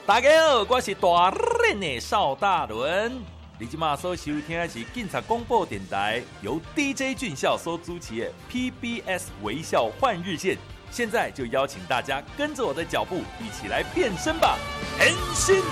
大家好，我是大人的邵大伦。你今马所收听的是警察广播电台，由 DJ 俊孝所主持的 PBS 微笑换日线。现在就邀请大家跟着我的脚步，一起来变身吧！変身！